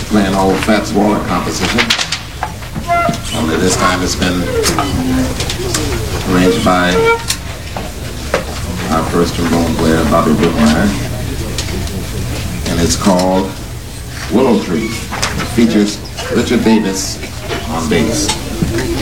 play an old Fats Waller composition. Only this time it's been arranged by our first trombone player, Bobby Brookmeyer. And it's called Willow Tree. It features Richard Davis on bass.